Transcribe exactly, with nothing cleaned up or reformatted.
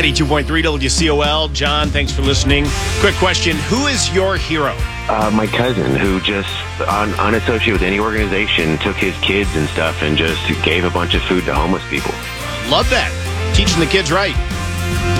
ninety-two point three W C O L. John, thanks for listening. Quick question. Who is your hero? Uh, my cousin, who just, un- unassociated with any organization, took his kids and stuff and just gave a bunch of food to homeless people. Love that. Teaching the kids right.